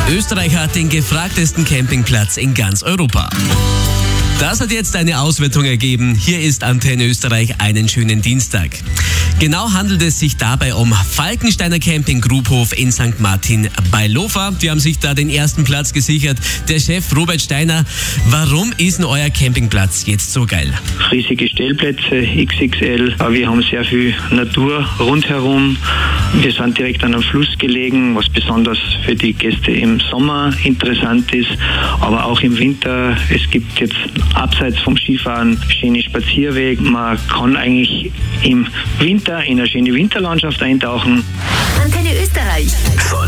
Österreich hat den gefragtesten Campingplatz in ganz Europa. Das hat jetzt eine Auswertung ergeben. Hier ist Antenne Österreich, einen schönen Dienstag. Genau handelt es sich dabei um Falkensteiner Camping Grubhof in St. Martin bei Lofa. Die haben sich da den ersten Platz gesichert. Der Chef Robert Steiner, warum ist denn euer Campingplatz jetzt so geil? Riesige Stellplätze, XXL. Wir haben sehr viel Natur rundherum. Wir sind direkt an einem Fluss gelegen, was besonders für die Gäste im Sommer interessant ist, aber auch im Winter. Es gibt jetzt abseits vom Skifahren schöne Spazierwege. Man kann eigentlich im Winter in eine schöne Winterlandschaft eintauchen. Antenne Österreich.